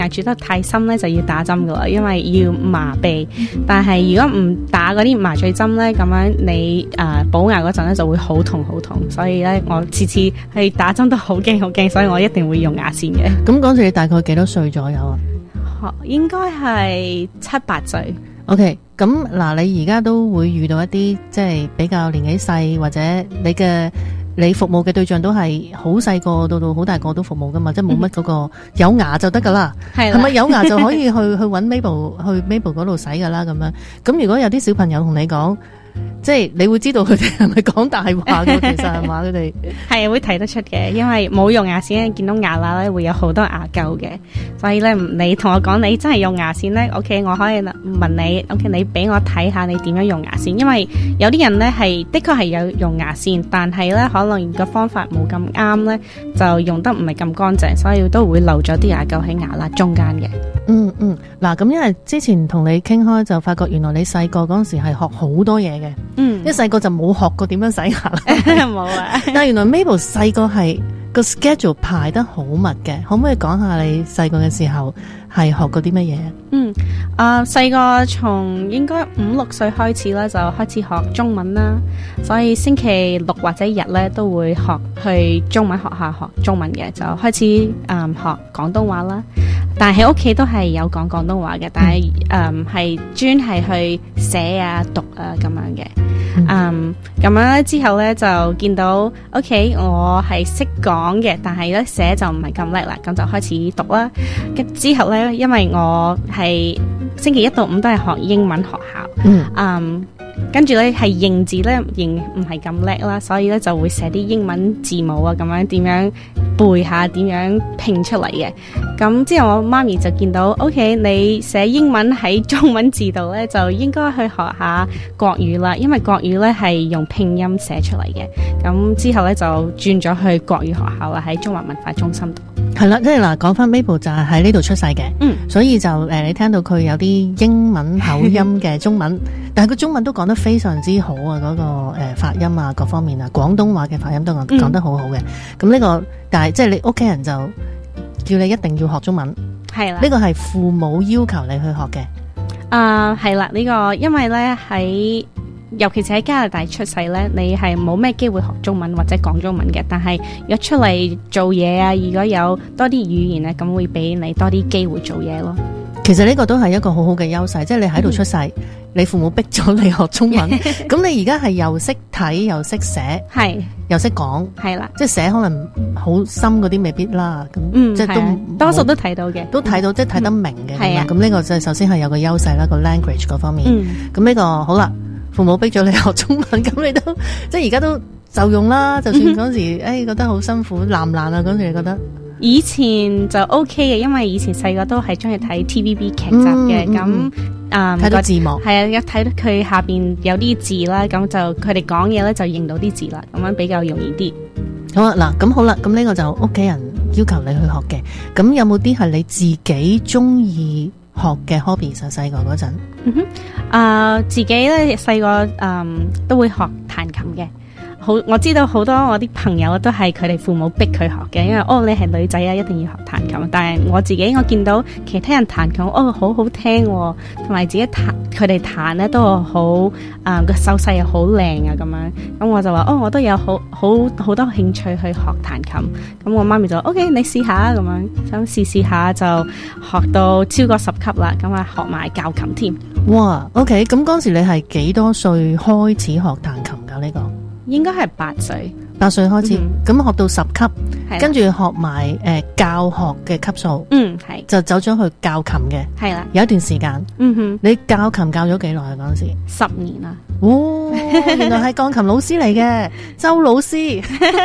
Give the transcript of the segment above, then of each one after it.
住得太深咧就要打針噶啦，因為要麻痹。但係如果唔打嗰啲麻醉針咧，咁樣你補牙嗰陣咧就會好痛好痛，所以咧我次次去打針都好驚好驚，所以我一定會用牙線嘅。 咁嗰時你大概幾多歲左右啊？ 應該係7、8歲。 OK， 咁嗱，你而家都會遇到一啲即係比較年紀細，或者你服務嘅對象都係好細個到好大個都服務噶嘛，即係冇乜嗰個有牙就得噶啦，係咪有牙就可以去揾 Mabel 嗰度洗噶啦咁樣？咁如果有啲小朋友同你講，即係你會知道佢哋係咪講大話嘅？其實係嘛，佢哋係會睇得出嘅，因為冇用牙線見到牙罅咧會有好多牙垢嘅，所以咧你同我講你真係用牙線咧 ，OK， 我可以問你 ，OK， 你俾我睇下你點樣用牙線，因為有啲人咧係的確係有用牙線，但係咧可能個方法冇咁啱咧，就用得唔係咁乾淨，所以都會漏咗啲牙垢喺牙罅中間嘅。 嗱，咁因為之前同你傾開就發覺原來你細個嗰陣時係學好多嘢嘅，一細個就冇學過點樣洗牙啦， 冇啊。 但係原來 Mabel 細個係個 schedule 排得好密嘅，可唔可以講下你細個嘅時候係學過啲乜嘢？ 細個從應該5、6歲開始啦，就開始學中文啦，所以星期六或者日咧都會去中文學校學中文嘅，就開始學廣東話啦。但係喺屋企都係有講廣東話嘅，但係係專係去寫啊讀啊咁樣嘅。咁樣咧之後咧就見到 OK， 我係識講嘅，但係咧寫就唔係咁叻啦，咁就開始讀啦。之後咧，因為我係星期1到5都係學英文學校，跟住咧係認字咧認唔係咁叻啦，所以咧就會寫啲英文字母啊，咁樣點樣背下，點樣拼出嚟嘅。咁之後我媽咪就見到 OK， 你寫英文喺中文字度咧，就應該去學下國語啦，因為國語咧係用拼音寫出嚟嘅。咁之後咧就轉咗去國語學校啦，喺中華文化中心度。 係啦，即係嗱，講翻 Mabel 就係喺呢度出世嘅，所以就你聽到佢有啲英文口音嘅中文，但係佢中文都講得非常之好啊，嗰個發音啊，各方面啊，廣東話嘅發音都講得好好嘅。咁呢個，但係即係你屋企人就叫你一定要學中文，係啦，呢個係父母要求你去學嘅。 係啦，呢個因為咧喺。尤其是喺加拿大出世咧，你係冇咩機會學中文或者講中文嘅。但係如果出嚟做嘢啊，如果有多啲語言咧，咁會俾你多啲機會做嘢咯。 其實呢個都係一個好好嘅優勢，即係你喺度出世，你父母逼咗你學中文，咁你而家係又識睇又識寫，係又識講，係啦，即係寫可能好深嗰啲未必啦，咁即係都多數都睇到嘅， 都睇到即係睇得明嘅。係啊，咁呢個就首先係有個優勢啦，個 language 嗰方面。咁呢個好啦。父母逼咗你學中文，咁你都即係而家都就用啦。就算嗰時覺得好辛苦，難唔難啊？嗰時你覺得？ 以前就 OK 嘅，因為以前細個都係中意睇 TVB 劇集嘅，咁睇到字幕係啊，一睇到佢下邊有啲字啦，咁就佢哋講嘢咧就認到啲字啦，咁樣比較容易啲。 好啊，嗱，咁好啦，咁呢個就屋企人要求你去學嘅，咁有冇啲係你自己中意學嘅 hobby？ 細個嗰陣。 自己咧細個都會學彈琴嘅。好，我知道好多我啲朋友都係佢哋父母逼佢學嘅，因為你係女仔啊，一定要學彈琴。但係我自己我見到其他人彈琴，好好聽，同埋自己佢哋彈咧都好個手勢又好靚啊咁樣。咁我就話我都有好多興趣去學彈琴。咁我媽咪就 OK， 你試下咁樣，想試下就學到超過10級啦。咁啊學埋教琴添。 哇 ，OK， 咁嗰時你係幾多歲開始學彈琴噶？呢個？ 應該係8歲 ，8歲開始，咁學到10級，跟住學埋教學嘅級數， 係就走咗去教琴嘅，係啦，有一段時間，你教琴教咗幾耐嗰陣時 ？10年啦， 原來係鋼琴老師嚟嘅，周老師，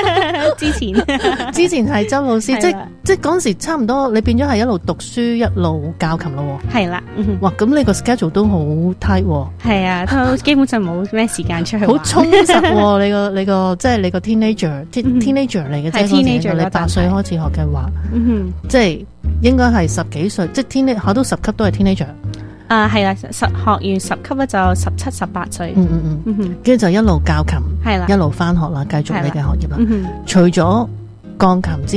之前係周老師，即係嗰陣時差唔多，你變咗係一路讀書一路教琴咯，係啦，哇，咁你個 schedule 都好 tight， 係啊，都基本上冇咩時間出去玩， 好充實，你個即係你個 teenager 嚟嘅啫，你8歲開始學嘅話，即係應該係10幾歲，即係考到10級都係 teenager。 係啦，學完10級咧就17、18歲， 跟住就一路教琴， 係啦， 一路翻學啦，繼續你嘅學業啦。除咗鋼琴之外，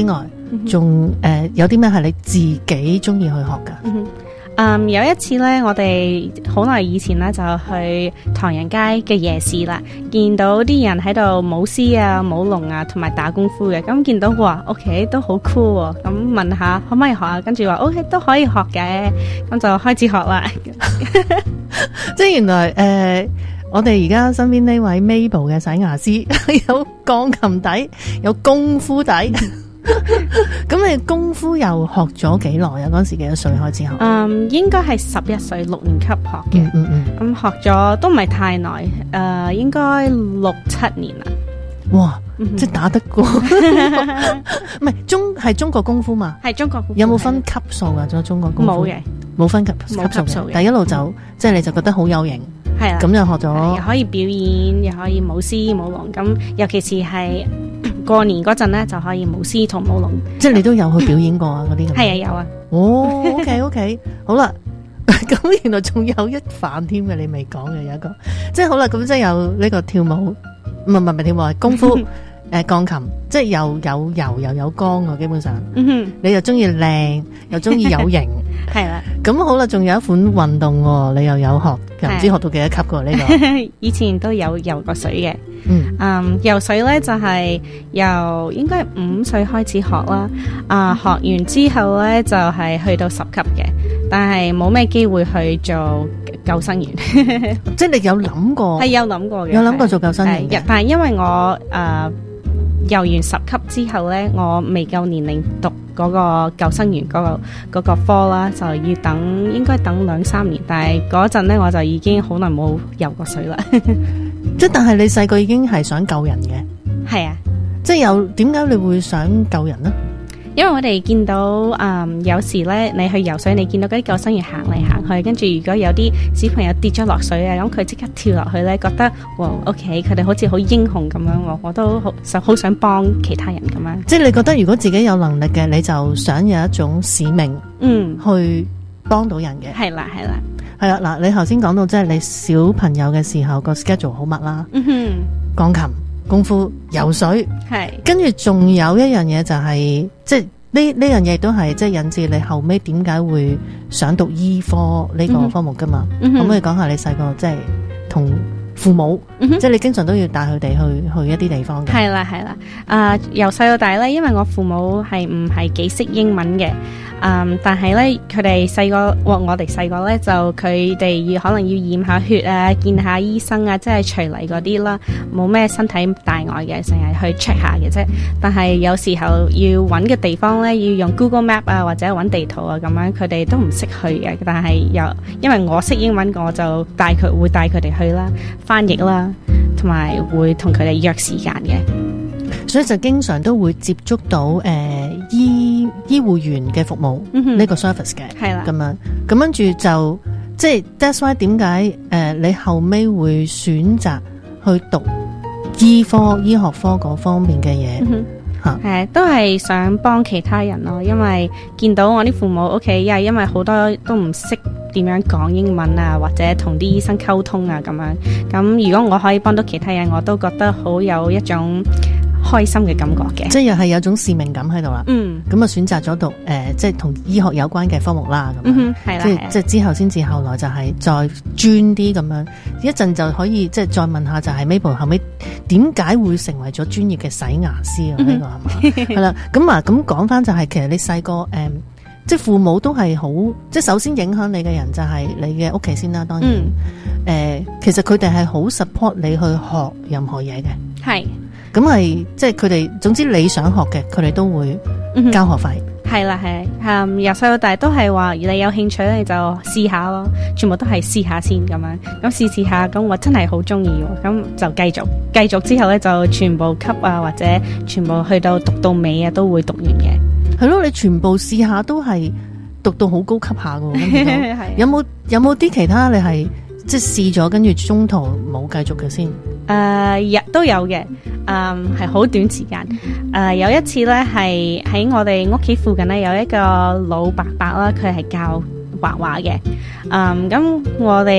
仲有啲咩係你自己中意去學㗎？ 有一次咧，我哋好耐以前咧就去唐人街嘅夜市啦，見到啲人喺度舞獅啊、舞龍啊，同埋打功夫嘅。咁見到話 OK 都好 cool 喎，咁問下可唔可以學啊？跟住話 OK 都可以學嘅，咁就開始學啦。 即係原來我哋而家身邊呢位 Mabel 嘅洗牙師有鋼琴底，有功夫底。咁你功夫又學咗幾耐啊？嗰時幾多歲開始學？ 應該係11歲6年級學嘅。咁學咗都唔係太耐，應該6、7年啦。 哇！即係打得過，唔係係中國功夫嘛？ 係中國功夫。 有冇分級數啊？咗中國功夫？ 冇嘅， 冇分級數嘅。但一路就即係你就覺得好有型， 係啦。 咁就學咗， 又可以表演，又可以舞獅舞龍。咁尤其是係過年嗰陣咧，就可以舞獅同舞龍。 即係你都有去表演過啊？嗰啲咁。 係啊，有啊。 哦，OK，好啦。咁原來仲有一範添嘅，你未講嘅有一個，即係好啦。咁即係有呢個跳舞，唔係跳舞，係功夫。鋼琴即係又有柔又有剛喎，基本上，你又中意靚，又中意有型， 係啦。 咁好啦，仲有一款運動喎，你又有學，又唔知學到幾多級㗎呢個？ 以前都有游過水嘅，游水咧就係由應該5歲開始學啦。學完之後咧就係去到10級嘅，但係冇咩機會去做救生員。 即係你有諗過？係有諗過嘅， 有諗過做救生員嘅。 但係因為我游完10級之後咧，我未夠年齡讀嗰個救生員嗰個科啦，就要應該等2-3年。但係嗰陣咧，我就已經好耐冇游過水啦。 即係但係你細個已經係想救人嘅， 係啊。即係點解你會想救人呢？ 因為我哋見到有時咧，你去游水，你見到嗰啲救生員行嚟行去，跟住如果有啲小朋友跌咗落水啊，咁佢即刻跳落去咧，覺得哇 OK， 佢哋好似好英雄咁樣，我都好想幫其他人咁樣。即係你覺得如果自己有能力嘅，你就想有一種使命，去幫到人嘅。 係啦。 嗱，你頭先講到即係你小朋友嘅時候個 schedule 好密啦，鋼琴、功夫、游水，係，跟住仲有一樣嘢就係，即係呢樣嘢都係即係引致你後尾點解會想讀醫科呢個科目噶嘛？可唔可以講下你細個即係同父母，即係你經常都要帶佢哋去一啲地方嘅？係啦，由細到大咧，因為我父母係唔係幾識英文嘅。但係咧，佢哋細個，我哋細個咧就佢哋可能要驗下血啊，見下醫生啊，即係除嚟嗰啲啦，冇咩身體大礙嘅，成日去 check 下嘅啫。但係有時候要揾嘅地方咧，要用 Google Map 啊，或者揾地圖啊咁樣，佢哋都唔識去嘅。但係因為我識英文，我就會帶佢哋去啦，翻譯啦，同埋會同佢哋約時間嘅。 所以就經常都會接觸到醫護員嘅服務呢個 service 嘅，係啦，咁樣咁跟住就即係 that's why 點解你後尾會選擇去讀醫學科嗰方面嘅嘢吓？ 都係想幫其他人咯，因為見到我啲父母屋企，因為好多都唔識點樣講英文啊，或者同啲醫生溝通啊咁樣。咁如果我可以幫到其他人，我都覺得好有一種開心嘅感覺嘅，即係又係有種使命感喺度啦。咁啊選擇咗讀即係同醫學有關嘅科目啦。咁係啦， 即係之後先至後來就係再專啲咁樣，一陣就可以即係再問下就係 Mabel 後尾點解會成為咗專業嘅洗牙師啊？呢個係嘛？係啦，咁講翻就係其實你細個即係父母都係好，即係首先影響你嘅人就係你嘅屋企先啦。當然其實佢哋係好 support 你去學任何嘢嘅。係。咁係，即係佢哋，總之你想學嘅，佢哋都會交學費。係啦，由細到大都係話，你有興趣咧，你就試下咯。全部都係試下先咁樣，咁試下，咁我真係好中意，咁就繼續之後咧，就全部級啊，或者全部去到讀到尾啊，都會讀完嘅。係咯，你全部試下都係讀到好高級下㗎。有冇啲其他你係即係試咗，跟住中途冇繼續嘅先？都有嘅，係好短時間。有一次咧，係喺我哋屋企附近咧，有一個老伯伯啦，佢係教畫畫嘅。咁我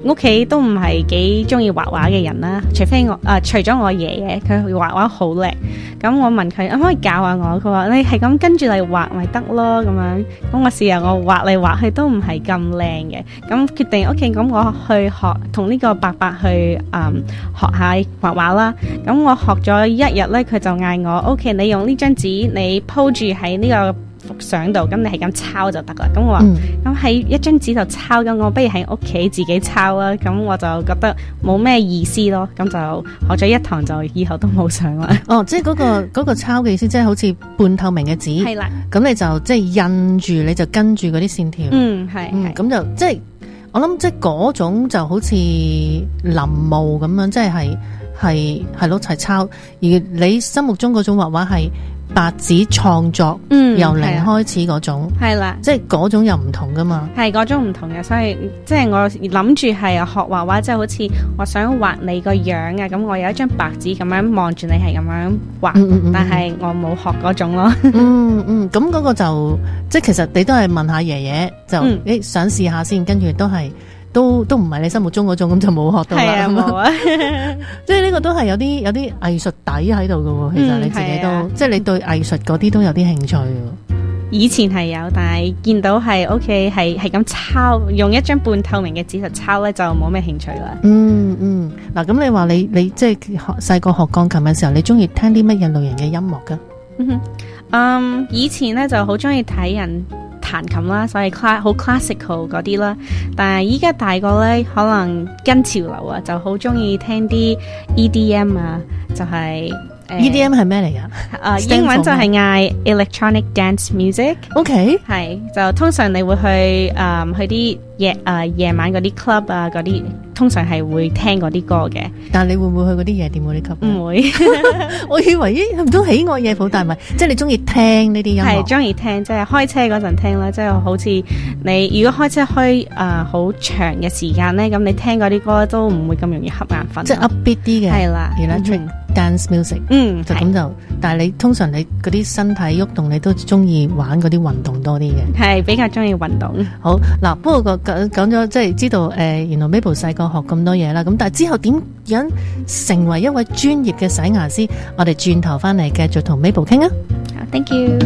屋企都唔係幾中意畫畫嘅人啦，除咗我爺爺，佢畫畫好叻。咁我問佢可唔可以教下我，佢話你係咁跟住嚟畫咪得咯咁樣。咁我試下我畫嚟畫去都唔係咁靚嘅，咁決定 OK， 咁我去學同呢個伯伯去學下畫畫啦。咁我學咗一日呢，佢就嗌我 OK， 你用呢張紙你鋪住喺呢個幅相度，咁你係咁抄就得啦。咁我話咁喺一張紙度抄，咁我不如喺屋企自己抄啦。咁我就覺得冇咩意思咯，咁就學咗一堂就以後都冇上啦。 哦，即係嗰個抄嘅意思，即係好似半透明嘅紙，係啦。咁你就即係印住，你就跟住嗰啲線條。係。咁就即係我諗，即係嗰種就好似臨摹咁樣，即係咯，係抄。而你心目中嗰種畫畫係白紙創作，由零開始嗰種，係啦，即係嗰種又唔同噶嘛，係嗰種唔同嘅，所以即係我諗住係學畫畫，即係好似我想畫你個樣啊，咁我有一張白紙咁樣望住你係咁樣畫，但係我冇學嗰種咯。咁嗰個就即係其實你都係問下爺爺，就想試下先，跟住都唔係你心目中嗰種，咁就冇學到啦。係啊，冇啊，即係呢個都係有啲藝術底喺度嘅喎。其實你自己都，即係你對藝術嗰啲都有啲興趣。以前係有，但係見到係 OK 係咁抄，用一張半透明嘅紙就抄咧，就冇咩興趣啦。嗱，咁你話你即係細個學鋼琴嘅時候，你中意聽啲乜嘢類型嘅音樂㗎？以前咧就好中意睇人彈琴啦，所以好 classical 嗰啲啦。但係依家大個咧，可能跟潮流啊，就好中意聽啲 EDM 啊，就係EDM 係咩嚟㗎？英文就係嗌 electronic dance music。OK， 係就通常你會去啲夜晚嗰啲 club 啊，嗰啲通常係會聽嗰啲歌嘅。但係你會唔會去嗰啲夜店嗰啲 club？唔會。我以為唔通喜愛夜蒲，但係唔係，即係你中意聽呢啲音樂？係中意聽，即係開車嗰陣聽啦。即係好似你如果開車開好長嘅時間咧，咁你聽嗰啲歌都唔會咁容易瞌眼瞓。即係 upbeat 啲嘅。係啦 ，electric dance music。就咁就。但係你通常你嗰啲身體喐動，你都中意玩嗰啲運動多啲嘅。係比較中意運動。好嗱，不過講咗即係知道原來 Mabel 細個學咁多嘢啦，咁但係之後點樣成為一位專業嘅洗牙師？我哋轉頭翻嚟繼續同 Mabel 傾啊。好 ，thank you。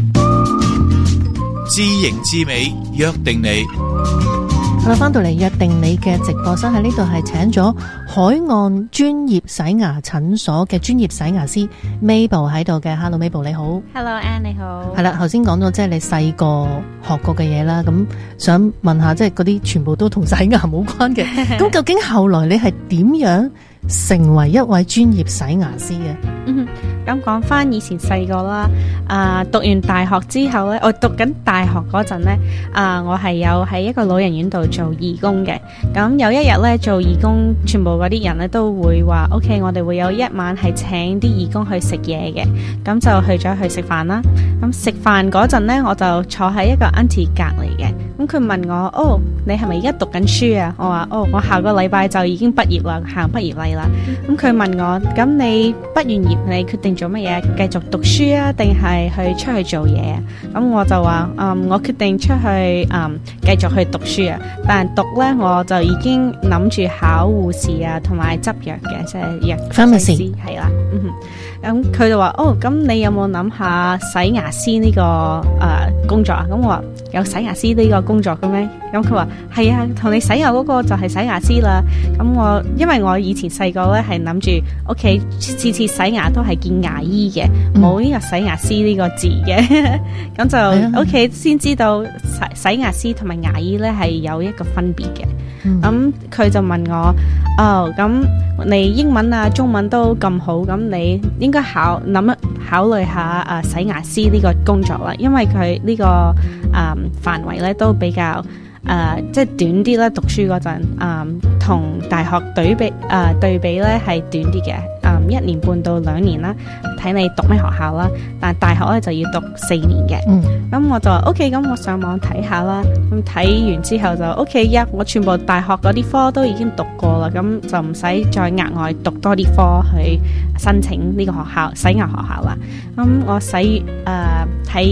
知型知美，約定你。 好啦，翻到嚟約定你嘅直播室，喺呢度係請咗海岸專業洗牙診所嘅專業洗牙師 Mabel 喺度嘅。Hello Mabel， 你好。 Hello Anne， 你好。係啦，頭先講咗即係你細個學過嘅嘢啦，咁想問下即係嗰啲全部都同洗牙冇關嘅，咁究竟後來你係點樣成為一位專業洗牙師嘅？ 咁講翻以前細個啦，讀完大學之後咧，我讀緊大學嗰陣咧，我係有喺一個老人院度做義工嘅。咁有一日咧做義工，全部嗰啲人咧都會話 OK， 我哋會有一晚係請啲義工去食嘢嘅。咁就去咗去食飯啦。咁食飯嗰陣咧，我就坐喺一個 auntie 隔離嘅。咁佢問我你係咪而家讀緊書啊？我話我下個禮拜就已經畢業啦，行畢業禮啦。咁佢問我，咁你畢完業你決定做乜嘢？繼續讀書啊，定係去出去做嘢啊？咁我就話我決定出去繼續去讀書啊。但係讀咧，我就已經諗住考護士啊，同埋執藥嘅，即係藥劑師係啦。咁佢就話咁你有冇諗下洗牙師呢個工作啊？咁我話有洗牙師呢個工作嘅咩？咁佢話係啊，同你洗牙嗰個就係洗牙師啦。咁因為我以前細個咧係諗住屋企次次洗牙都係見牙醫嘅，冇呢個洗牙師呢個字嘅。咁就屋企先知道洗牙師同埋牙醫咧係有一個分別嘅。咁佢就問我咁你英文啊中文都咁好，咁你應該考慮下洗牙師呢個工作啦，因為佢呢個範圍咧都比較即係短啲啦。讀書嗰陣同大學對比咧係短啲嘅，1年半到2年啦，睇你讀咩學校啦。但係大學咧就要讀4年嘅。咁我就話 OK， 咁我上網睇下啦。咁睇完之後就 OK，我全部大學嗰啲科都已經讀過啦，咁就唔使再額外讀多啲科去申請呢個學校洗牙學校啦。咁我睇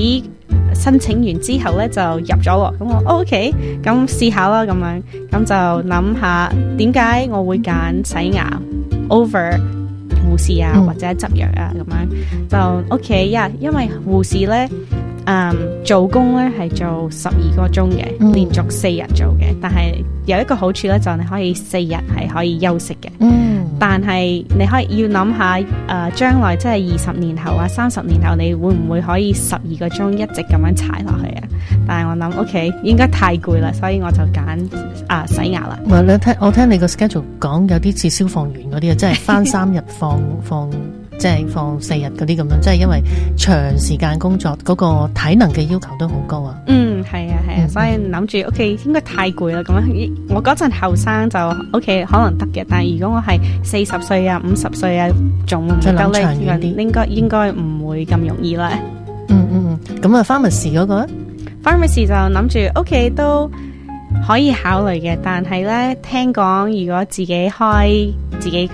申請完之後咧就入咗喎，咁我 OK，咁試下啦咁樣，咁就諗下點解我會揀洗牙 over 護士啊或者執藥啊咁樣，就 OK 因為護士咧做工咧係做12個鐘嘅，連續4日做嘅，但係有一個好處咧就你可以4日係可以休息嘅。但係你可以要諗下，將來即係20年後啊、30年後，你會唔會可以12個鐘一直咁樣踩落去啊？但係我諗 OK， 應該太攰啦，所以我就揀洗牙啦。 我聽你個 schedule 講有啲似消防員嗰啲啊，即係返3日放即係放4日嗰啲咁樣，即係因為長時間工作嗰個體能嘅要求都好高啊。 係啊，所以諗住 OK 應該太攰啦咁樣。我嗰陣後生就 OK 可能得嘅，但係如果我係40歲啊、50歲啊，仲唔得咧？應該唔會咁容易啦。 咁啊 pharmacy 嗰個 pharmacy 就諗住 OK 都可以考慮嘅，但係咧聽講如果自己開自己個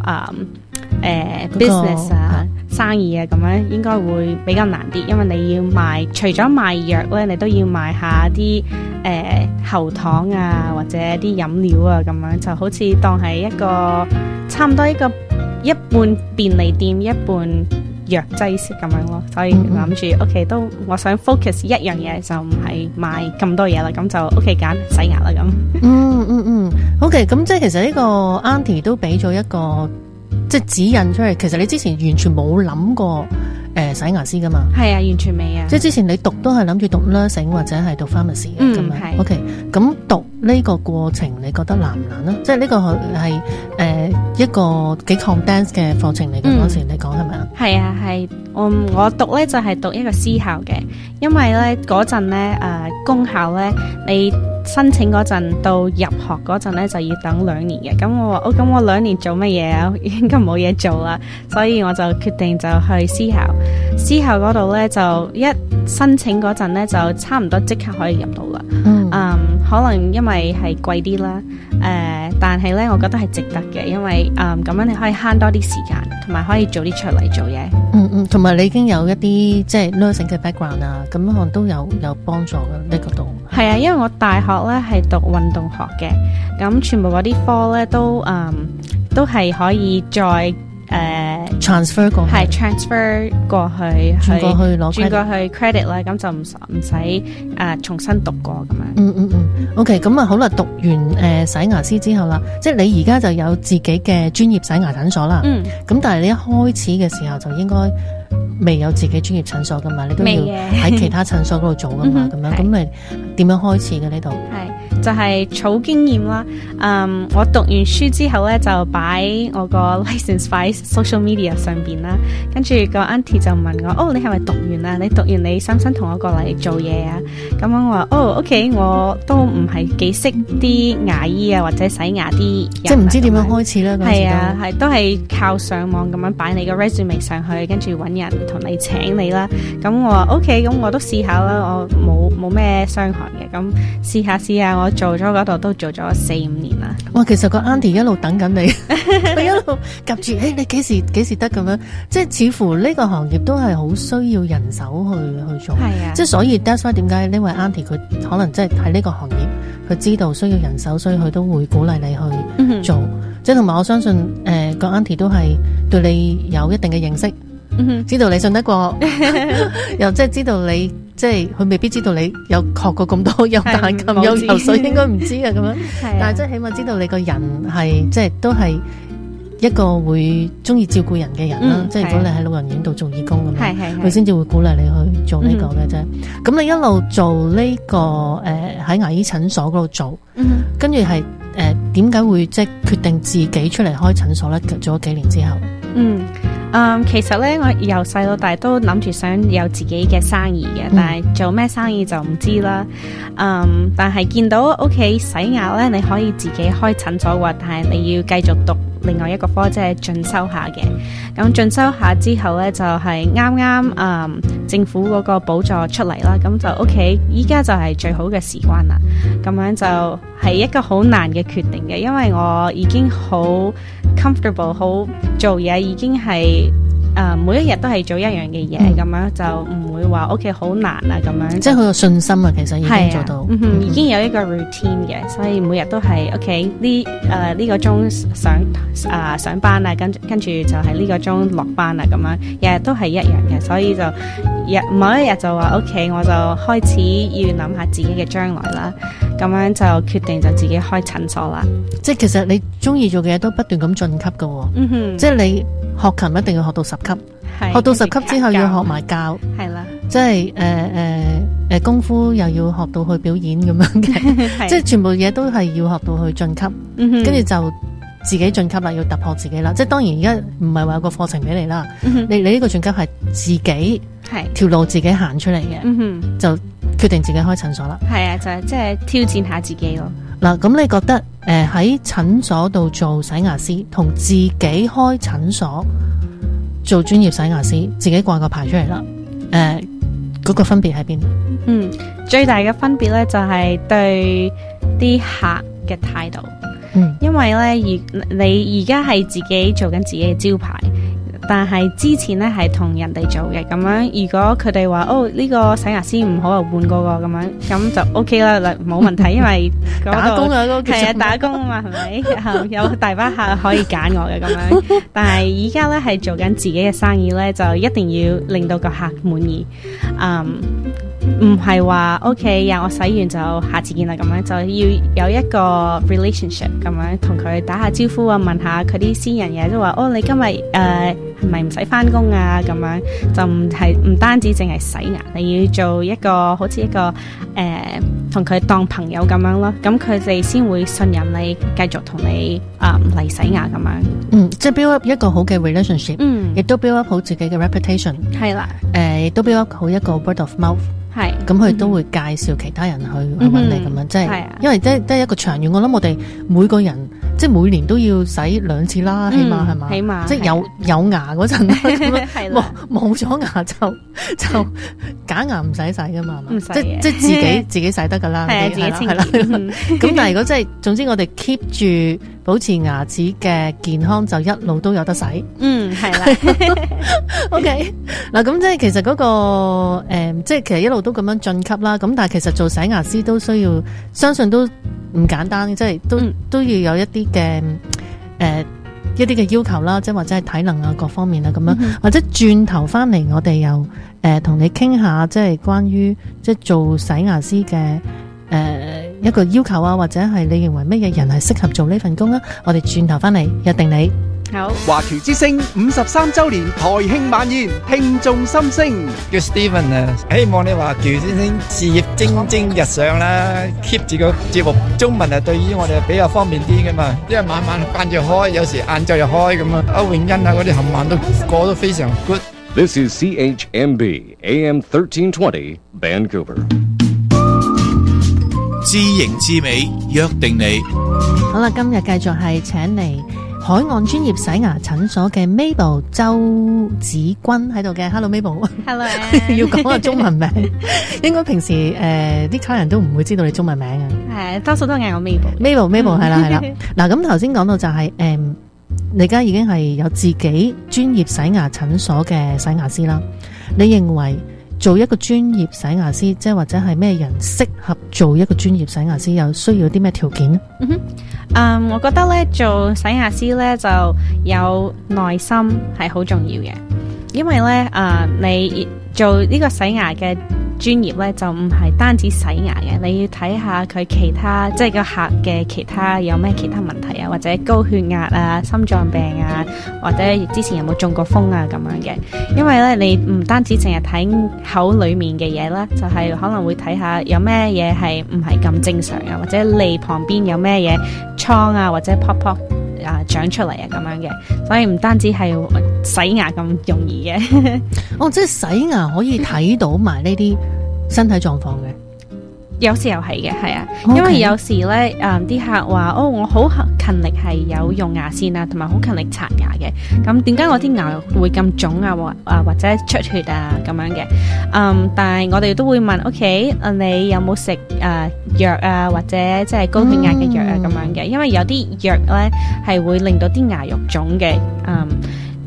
business 啊生意啊咁樣，應該會比較難啲，因為你要賣，除咗賣藥咧，你都要賣下啲喉糖啊或者啲飲料啊咁樣，就好似當係一個差唔多一半便利店一半藥劑師咁樣咯，所以諗住 OK 都我想 focus 一樣嘢，就唔係賣咁多嘢啦，咁就 OK 揀洗牙啦咁。 OK， 咁即係其實呢個 Auntie 都俾咗一個即係指引出嚟，其實你之前完全冇諗過洗牙師噶嘛？係啊，完全未啊！即係之前你讀都係諗住讀 nursing 或者係讀 pharmacy 嘅咁樣。OK， 咁讀呢個過程你覺得難唔難咧？即係呢個係一個幾 condensed 嘅課程嚟嘅嗰時，你講係咪啊？係啊，係我讀咧就係讀一個私校嘅，因為咧嗰陣咧公校咧你申請嗰陣到入學嗰陣咧就要等2年嘅，咁我話咁我2年做乜嘢啊？應該冇嘢做啦，所以我就決定就去私校。私校嗰度咧就一申請嗰陣咧就差唔多即刻可以入到啦。可能因為係貴啲啦，但係咧我覺得係值得嘅，因為咁樣你可以慳多啲時間，同埋可以早啲出嚟做嘢。同埋你已經有一啲即係 nursing 嘅 background 啊，咁可能都有幫助嘅呢個度。係啊，因為我大學咧係讀運動學嘅，咁全部嗰啲科咧都係可以再transfer 過去，係 transfer 過去，轉過去 credit 啦，咁就唔使重新讀過咁樣。OK， 咁啊好啦，讀完洗牙師之後啦，即係你而家就有自己嘅專業洗牙診所啦。咁但係你一開始嘅時候就應該未有自己專業診所噶嘛，你都要喺其他診所嗰度做噶嘛，咁樣咁你點樣開始嘅呢度？係就係儲經驗啦。我讀完書之後咧，就擺我個 license 擺 social media 上邊啦。跟住個 auntie 就問我：你係咪讀完啊？你讀完你想唔想同我過嚟做嘢啊？咁樣我話：OK， 我都唔係幾識啲牙醫啊，或者洗牙啲，即係唔知點樣開始啦。係啊，係都係靠上網咁樣擺你個 resume 上去，跟住揾人同你請你啦。咁我話 OK， 咁我都試下啦。我冇咩傷害嘅，咁試下。我做咗嗰度都做咗4-5年啦。哇，其實個 auntie 一路等緊你，佢一路夾住，你幾時得咁樣？即係似乎呢個行業都係好需要人手去做。係啊，即係所以 that's why 點解呢位 auntie 佢可能即係喺呢個行業，佢知道需要人手，所以佢都會鼓勵你去做。即係同埋我相信個 auntie 都係對你有一定嘅認識。知道你信得過，又即係知道你，即係佢未必知道你有學過咁多，有彈琴有游水，應該唔知嘅咁樣。但係即係起碼知道你個人係即係都係一個會中意照顧人嘅人啦。即係如果你喺老人院度做義工咁樣，佢先至會鼓勵你去做呢個嘅啫。咁你一路做呢個喺牙醫診所嗰度做，跟住係點解會即係決定自己出嚟開診所咧？做咗幾年之後。其實咧，我由細到大都諗住想有自己嘅生意嘅，但係做咩生意就唔知啦。但係見到屋企洗牙咧，你可以自己開診所喎，但係你要繼續讀另外一個科，即係進修下嘅。咁進修下之後咧，就係啱政府嗰個補助出嚟啦，咁就 OK。依家就係最好嘅時關啦。咁樣就係一個好難嘅決定嘅，因為我已經好 comfortable， 好做嘢已經係每一日都係做一樣嘅嘢，咁樣就唔會話 OK 好難啊咁樣。 即係好有信心啊，其實已經做到， 已經有一個 routine 嘅，所以每日都係 OK 呢個鐘上班啊，跟住就係呢個鐘落班啊咁樣，日日都係一樣嘅，所以就某一日就話 OK， 我就開始要諗下自己嘅將來啦，咁樣就決定就自己開診所啦。 即係其實你中意做嘅嘢都不斷咁晉級㗎喎，即係你學琴一定要學到10級，學到10級之後要學埋教，係啦，即係功夫又要學到去表演咁樣嘅，即係全部嘢都係要學到去晉級，跟住就自己晉級啦，要突破自己啦。即係當然而家唔係話有個課程俾你啦，你呢個晉級係自己條路自己行出嚟嘅，就決定自己開診所啦。 係啊，就係即係挑戰下自己咯。 嗱，咁你覺得喺診所度做洗牙師同自己開診所做專業洗牙師，自己掛個牌出嚟啦，嗰個分別喺邊？ 最大嘅分別咧就係對啲客嘅態度。因為咧你而家係自己做緊自己嘅招牌，但係之前咧係同人哋做嘅，咁樣如果佢哋話呢個洗牙師唔好啊，換個咁樣，咁就 OK 啦，冇問題，因為打工啊， 係啊，打工啊嘛，係咪？有大把客可以揀我嘅咁樣，但係而家咧係做緊自己嘅生意咧，就一定要令到個客滿意，唔係話 OK 呀，我洗完就下次見啦，咁樣就要有一個 relationship 咁樣同佢打下招呼啊，問下佢啲私人嘢，都話你今日係咪唔使翻工啊？咁樣就唔單止淨係洗牙，你要做一個好似一個同佢當朋友咁樣咯，咁佢哋先會信任你，繼續同你嚟洗牙咁樣。 即係 build up 一個好嘅 relationship，亦都 build up 好自己嘅 reputation， 係啦，亦都 build up 好一個 word of mouth。係，咁佢都會介紹其他人去揾你咁樣，即係，因為即係一個長遠。我諗我哋每個人即係每年都要洗2次啦，起碼係嘛，起碼即係有牙嗰陣啦，冇咗牙就假牙唔使洗噶嘛，即係自己洗得噶啦，係自己清潔。咁但係如果即係，總之我哋 keep 住保持牙齒嘅健康，就一路都有得洗。係啦。OK， 嗱咁即係其實嗰個即係其實一路都咁樣晉級啦。咁但係其實做洗牙師都需要，相信都唔簡單，即係都要有一啲嘅一啲嘅要求啦，即係或者係體能啊各方面啊咁樣，或者轉頭翻嚟我哋又同你傾下，即係關於即係做洗牙師嘅一個要求啊，或者係你認為乜嘢人係適合做呢份工啊？我哋轉頭翻嚟約定你。 好，華僑之聲53周年台慶晚宴，聽眾心聲。 叫 Steven 啊，希望你華僑之聲事業蒸蒸日上啦 ，keep 住個節目中文啊，對於我哋比較方便啲噶嘛，因為晚晚晏晝開，有時晏晝又開咁啊。歐永欣啊嗰啲冚唪唥都過得非常 good。 This is CHMB AM 1320 Vancouver。 知型知美，約定你。 好啦，今日繼續係請嚟海岸專業洗牙診所嘅 Mabel 周子君喺度嘅。 Hello Mabel。Hello。要講下中文名。應該平時啲客人都唔會知道你中文名啊。 係，多數都嗌我 Mabel。 Mabel 係啦。嗱，咁頭先講到就係你而家已經係有自己專業洗牙診所嘅洗牙師啦。你認為做一個專業洗牙師，即係或者係咩人適合做一個專業洗牙師，又需要啲咩條件呢？ 我覺得咧做洗牙師咧就有耐心係好重要嘅，因為咧你做呢個洗牙嘅專業咧就唔係單止洗牙嘅，你要睇下佢其他即係個客嘅其他有咩其他問題啊，或者高血壓啊、心臟病啊，或者之前有冇中過風啊咁樣嘅。因為咧你唔單止淨係睇口裏面嘅嘢啦，就係可能會睇下有咩嘢係唔係咁正常啊，或者脷旁邊有咩嘢瘡啊，或者 pop 長出嚟啊咁樣嘅，所以唔單止係洗牙咁容易嘅。 即係洗牙可以睇到埋呢啲身體狀況嘅。 有時候係嘅，係啊，因為有時咧，啲客話我好勤力係有用牙線啊，同埋好勤力刷牙嘅。咁點解我啲牙會咁腫啊，或者出血啊咁樣嘅？但係我哋都會問 ，OK， 你有冇食藥啊，或者即係高血壓嘅藥啊咁樣嘅？因為有啲藥咧係會令到啲牙肉腫嘅，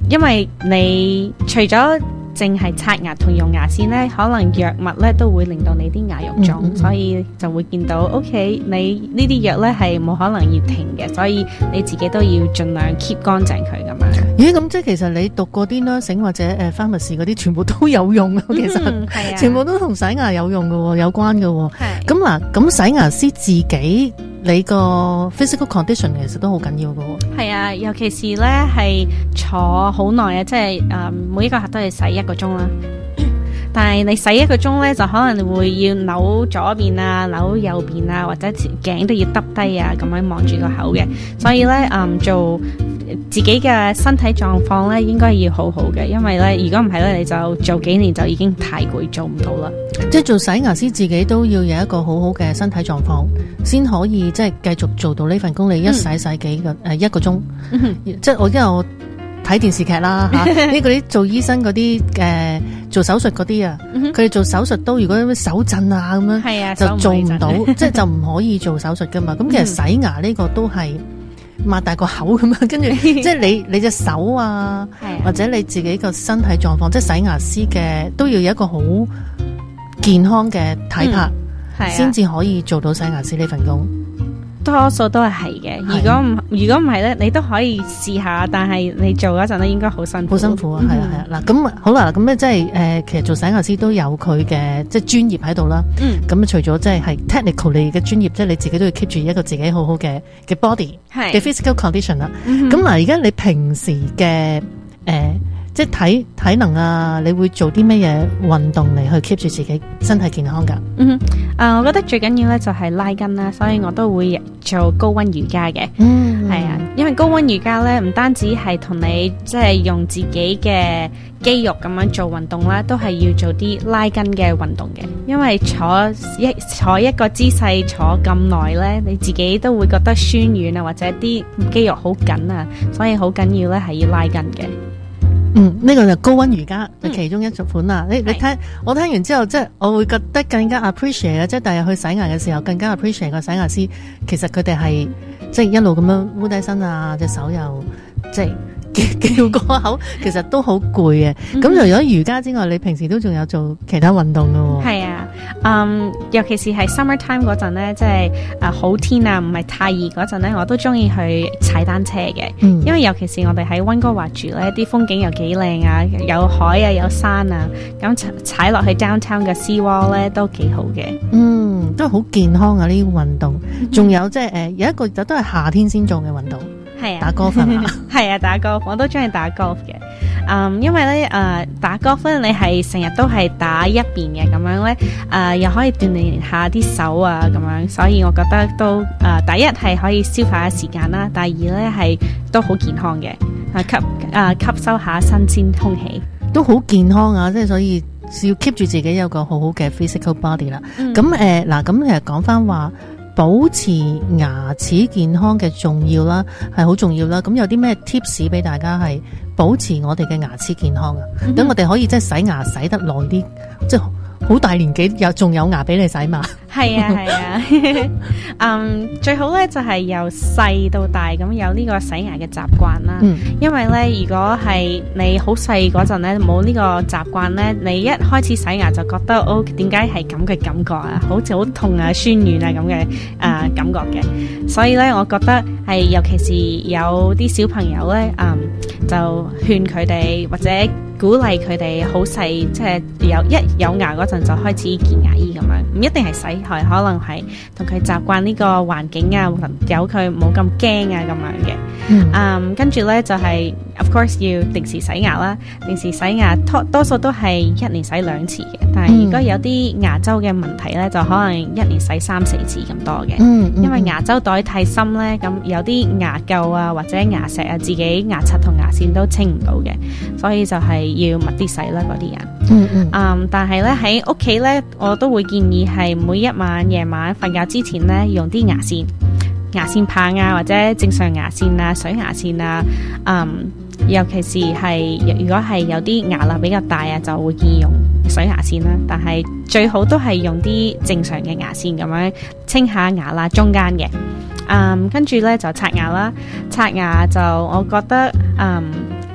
因為你除咗淨係刷牙同用牙線咧，可能藥物咧都會令到你啲牙肉腫，所以就會見到 OK， 你呢啲藥咧係冇可能要停嘅，所以你自己都要盡量 keep 乾淨佢咁樣。 咦，咁即係其實你讀過啲 nursing 或者pharmacy 嗰啲，全部都有用啊！其實係啊， 全部都同洗牙有用嘅喎，有關嘅喎。 係咁嗱，咁洗牙師自己你個 physical condition 其實都好緊要嘅喎。 係啊，尤其是咧係坐好耐啊，即係每一個客都係洗1個鐘啦。但係你洗1個鐘咧，就可能會要扭左邊啊、扭右邊啊，或者頸都要耷低啊，咁樣望住個口嘅。所以咧，做自己嘅身體狀況咧，應該要好好嘅，因為咧，如果唔係咧，你就做幾年就已經太攰，做唔到啦。 即係做洗牙師自己都要有一個好好嘅身體狀況，先可以即係繼續做到呢份工。你一洗幾個1個鐘，即係因為我睇電視劇啦嚇，呢嗰啲做醫生嗰啲做手術嗰啲啊，佢哋做手術都如果手震啊咁樣， 係啊， 就做唔到，即係就唔可以做手術噶嘛。咁其實洗牙呢個都係擘大個口咁樣，跟住即係你隻手啊，或者你自己個身體狀況，即係洗牙師嘅都要有一個好健康嘅體魄，先至可以做到洗牙師呢份工。 多數都係嘅，如果唔係咧，你都可以試下，但係你做嗰陣咧應該好辛苦， 好辛苦啊！係啊係啊，嗱咁好啦，咁咧即係其實做洗牙師都有佢嘅即係專業喺度啦。咁除咗即係 technical 你嘅專業，即係你自己都要 keep 住一個自己好好嘅 body 嘅 physical condition 啦。咁嗱，而家你平時嘅即係體能啊，你會做啲咩嘢運動嚟去 keep 住自己身體健康㗎？ 我覺得最緊要咧就係拉筋啦，所以我都會做高溫瑜伽嘅。係啊，因為高溫瑜伽咧唔單止係同你即係用自己嘅肌肉咁樣做運動啦，都係要做啲拉筋嘅運動嘅。因為坐一個姿勢坐咁耐咧，你自己都會覺得酸軟啊，或者啲肌肉好緊啊，所以好緊要咧係要拉筋嘅。 呢個就高溫瑜伽就其中一款啦。你聽我聽完之後，即係我會覺得更加 appreciate 即係第日去洗牙嘅時候，更加 appreciate 個洗牙師。其實佢哋係即係一路咁樣烏低身啊，隻手又即係叫個口，其實都好攰嘅。咁除咗瑜伽之外，你平時都仲有做其他運動㗎喎？ 係啊，尤其是係 summer time 嗰陣咧，即係好天啊，唔係太熱嗰陣咧，我都中意去踩單車嘅。因為尤其是我哋喺溫哥華住咧，啲風景又幾靚啊，有海啊，有山啊，咁踩落去 downtown 嘅 sea wall 咧都幾好嘅。 都係好健康啊！呢啲運動，仲有即係有一個都係夏天先做嘅運動。係啊，打 golf 係啊，打 golf 我都中意打 golf 嘅。因為咧打 golf 咧，你係成日都係打一邊嘅咁樣咧，又可以鍛鍊下啲手啊咁樣，所以我覺得都第一係可以消化下時間啦，第二咧係都好健康嘅，吸收下新鮮空氣， 都好健康啊！即係所以要 keep 住自己有個好好嘅 physical body 啦。咁嗱，咁其實講翻話，保持牙齒健康嘅重要啦，係好重要啦。咁有啲咩 tips 俾大家係保持我哋嘅牙齒健康啊？等我哋可以即係洗牙洗得耐啲，即係好大年紀仲有牙俾你洗嘛？ 係啊係啊，最好咧就係由細到大咁有呢個洗牙嘅習慣啦。因為咧，如果係你好細嗰陣咧冇呢個習慣咧，你一開始洗牙就覺得點解係咁嘅感覺啊？好似好痛啊、酸軟啊咁嘅感覺嘅。所以咧，我覺得係尤其是有啲小朋友咧，就勸佢哋或者鼓勵佢哋好細，即係有牙嗰陣就開始見牙醫咁樣，唔一定係洗，可能係同佢習慣呢個環境啊，由佢冇咁驚啊咁樣嘅。跟住咧就係 of course 要定時洗牙啦，定時洗牙多數都係1年洗2次嘅，但係如果有啲牙周嘅問題咧，就可能1年洗3-4次咁多嘅。因為牙周袋太深咧，咁有啲牙垢啊或者牙石啊，自己牙刷同牙線都清唔到嘅，所以就係要密啲洗啦嗰啲人。但係咧喺屋企咧，我都會建議係每一晚夜晚瞓覺之前咧，用啲牙線棒啊，或者正常牙線啊、水牙線啊。尤其是係如果係有啲牙罅比較大啊，就會建議用水牙線啦。但係最好都係用啲正常嘅牙線咁樣清下牙罅中間嘅。跟住咧就刷牙啦，刷牙就我覺得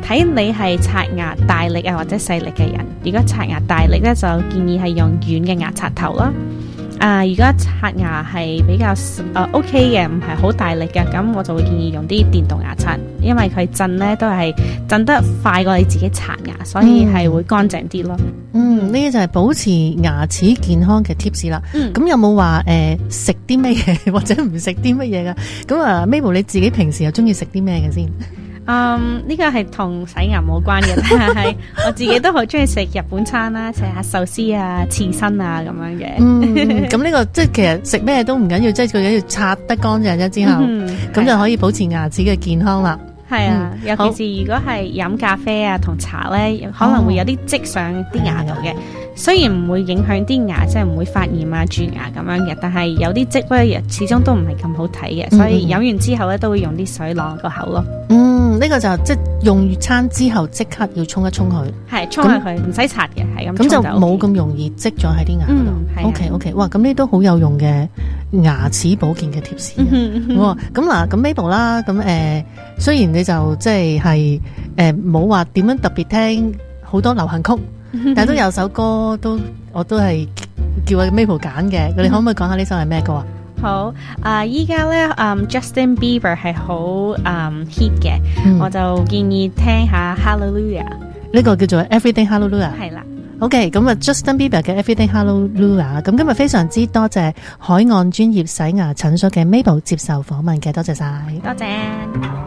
睇你係刷牙大力啊或者細力嘅人。如果刷牙大力咧，就建議係用軟嘅牙刷頭啦。如果刷牙係比較OK 嘅，唔係好大力嘅，咁我就會建議用啲電動牙刷，因為佢震咧都係震得快過你自己刷牙，所以係會乾淨啲咯。 呢啲就係保持牙齒健康嘅 tips 啦。咁有冇話食啲咩嘢或者唔食啲乜嘢噶？咁啊 Mabel 你自己平時又中意食啲咩嘅先？ 呢個係同洗牙冇關嘅，但係我自己都好中意食日本餐啦，食下壽司啊、刺身啊咁樣嘅。 咁呢個即係其實食咩都唔緊要，即係最緊要刷得乾淨啫之後，咁就可以保持牙齒嘅健康啦。 係啊，尤其是如果係飲咖啡啊同茶咧，可能會有啲積上啲牙度嘅。雖然唔會影響啲牙，即係唔會發炎啊、蛀牙咁樣嘅，但係有啲積咧，始終都唔係咁好睇嘅，所以飲完之後咧都會用啲水啷個口咯。呢個就即係用餐之後即刻要沖一沖佢，係沖下佢，唔使刷嘅，係咁。咁就冇咁容易積咗喺啲牙度。OK， 哇，咁呢都好有用嘅牙齒保健嘅貼士。咁嗱，咁 Mabel 啦，咁雖然你就即係冇話點樣特別聽好多流行曲。但係都有首歌我都係叫阿 Mabel 揀嘅，你可唔可以講下呢首係咩歌啊？ 好，依家咧Justin Bieber 係好hit 嘅，我就建議聽下 Hallelujah， 呢個叫做 Everything Hallelujah。係啦。OK， 咁啊 Justin Bieber 嘅 Everything Hallelujah。咁今日非常之多謝海岸專業洗牙診所嘅 Mabel 接受訪問嘅，多謝晒。多謝。